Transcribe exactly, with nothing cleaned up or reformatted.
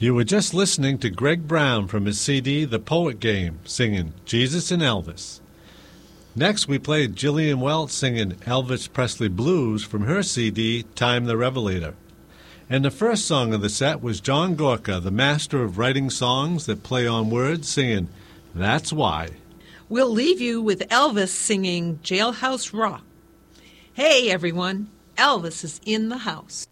You were just listening to Greg Brown from his C D, The Poet Game, singing Jesus and Elvis. Next, we played Jillian Welch singing Elvis Presley Blues from her C D, Time the Revelator. And the first song of the set was John Gorka, the master of writing songs that play on words, singing That's Why. We'll leave you with Elvis singing Jailhouse Rock. Hey, everyone, Elvis is in the house.